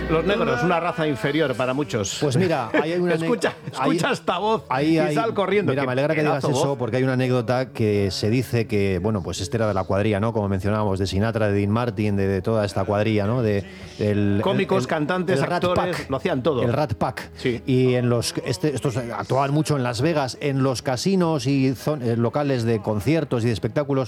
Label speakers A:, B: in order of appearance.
A: Los negros, una raza inferior para muchos.
B: Pues mira, hay una
A: escucha esta voz
B: y
A: sal corriendo.
B: Mira, me alegra que digas eso, porque hay una anécdota que se dice que, bueno, pues este era de la cuadrilla, ¿no? Como mencionábamos, de Sinatra, de Dean Martin, de toda esta cuadrilla, ¿no?
A: Cómicos, cantantes, actores, lo hacían todo.
B: El Rat Pack.
A: Sí.
B: Y estos actuaban mucho en Las Vegas, en los casinos y locales de conciertos y de espectáculos.